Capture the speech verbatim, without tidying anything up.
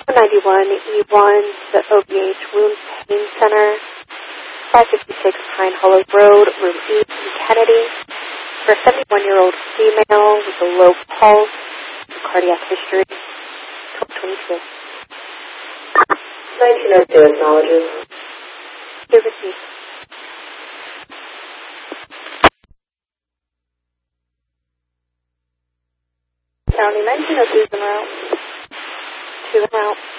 ninety-one E one, the O B H Wound Pain Center, five fifty-six Pine Hollow Road, Room eight in Kennedy, for a seventy-one-year-old female with a low pulse, cardiac history, twelve twenty-two. nineteen oh two acknowledges. Here with me. County nineteen oh two is en route. Two en route.